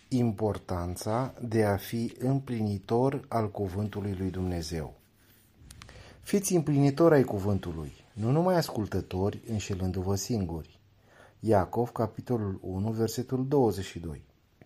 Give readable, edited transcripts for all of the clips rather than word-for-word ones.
Importanța de a fi împlinitor al cuvântului lui Dumnezeu. Fiți împlinitori ai cuvântului, nu numai ascultători, înșelându-vă singuri. Iacov, capitolul 1, versetul 22.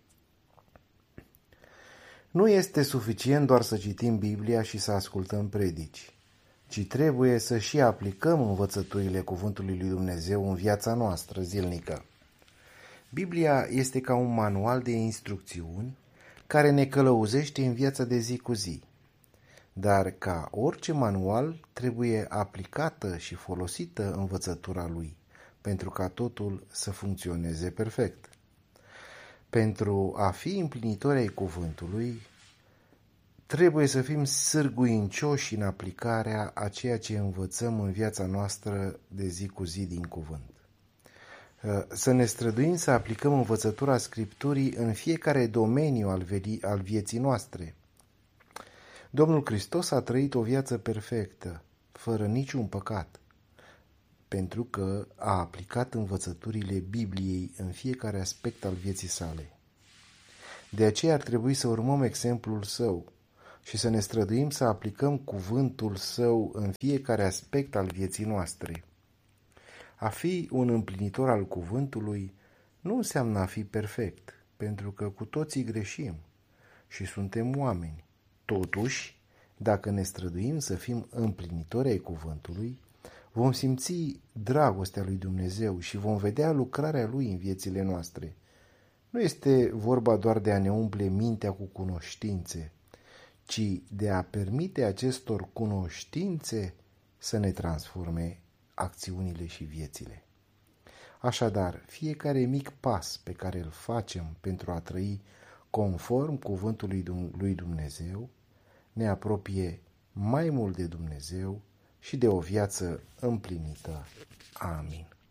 Nu este suficient doar să citim Biblia și să ascultăm predici, ci trebuie să și aplicăm învățăturile cuvântului lui Dumnezeu în viața noastră zilnică. Biblia este ca un manual de instrucțiuni care ne călăuzește în viața de zi cu zi. Dar ca orice manual trebuie aplicată și folosită învățătura lui, pentru ca totul să funcționeze perfect. Pentru a fi împlinitori ai cuvântului, trebuie să fim sârguincioși în aplicarea a ceea ce învățăm în viața noastră de zi cu zi din cuvânt. Să ne străduim să aplicăm învățătura Scripturii în fiecare domeniu al vieții noastre. Domnul Hristos a trăit o viață perfectă, fără niciun păcat, pentru că a aplicat învățăturile Bibliei în fiecare aspect al vieții sale. De aceea ar trebui să urmăm exemplul său și să ne străduim să aplicăm cuvântul său în fiecare aspect al vieții noastre. A fi un împlinitor al cuvântului nu înseamnă a fi perfect, pentru că cu toții greșim și suntem oameni. Totuși, dacă ne străduim să fim împlinitori ai cuvântului, vom simți dragostea lui Dumnezeu și vom vedea lucrarea lui în viețile noastre. Nu este vorba doar de a ne umple mintea cu cunoștințe, ci de a permite acestor cunoștințe să ne transforme acțiunile și viețile. Așadar, fiecare mic pas pe care îl facem pentru a trăi conform cuvântului lui Dumnezeu ne apropie mai mult de Dumnezeu și de o viață împlinită. Amin.